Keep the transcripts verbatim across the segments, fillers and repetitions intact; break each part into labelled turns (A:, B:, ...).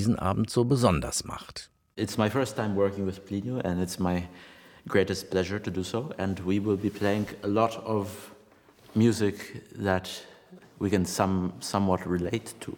A: diesen Abend so besonders macht.
B: It's my first time working with Plinio and it's my greatest pleasure to do so, and we will be playing a lot of music that we can some, somewhat relate to.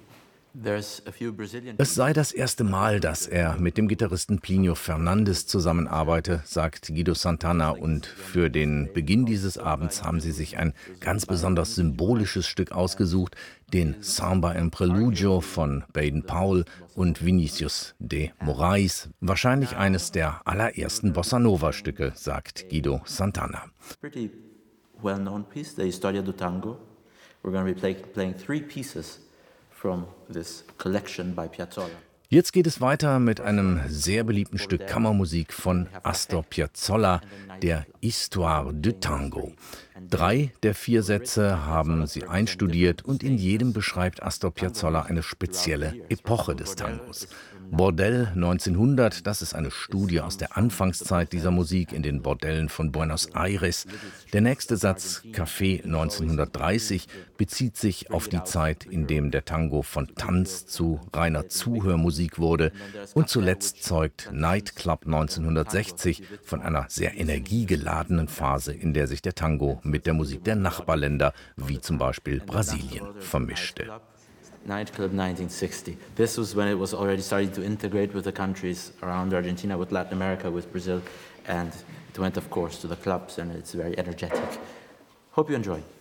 A: Es sei das erste Mal, dass er mit dem Gitarristen Plinio Fernandes zusammenarbeite, sagt Guido Santana, und für den Beginn dieses Abends haben sie sich ein ganz besonders symbolisches Stück ausgesucht, den Samba en Preludio von Baden-Powell und Vinicius de Moraes, wahrscheinlich eines der allerersten Bossa-Nova-Stücke, sagt Guido Santana.
B: Pretty well-known piece, the Historia do Tango. We're going to be play, playing three pieces from this collection by Piazzolla.
A: Jetzt geht es weiter mit einem sehr beliebten Stück Kammermusik von Astor Piazzolla, der Histoire du Tango. Drei der vier Sätze haben sie einstudiert und in jedem beschreibt Astor Piazzolla eine spezielle Epoche des Tangos. Bordell neunzehnhundert, das ist eine Studie aus der Anfangszeit dieser Musik in den Bordellen von Buenos Aires. Der nächste Satz, Café neunzehnhundertdreißig, bezieht sich auf die Zeit, in dem der Tango von Tanz zu reiner Zuhörmusik wurde. Und zuletzt zeugt Nightclub neunzehnhundertsechzig von einer sehr energiegeladenen Phase, in der sich der Tango mit der Musik der Nachbarländer, wie zum Beispiel Brasilien, vermischte.
B: Nightclub nineteen sixty. This was when it was already starting to integrate with the countries around Argentina, with Latin America, with Brazil, and it went, of course, to the clubs, and it's very energetic. Hope you enjoy.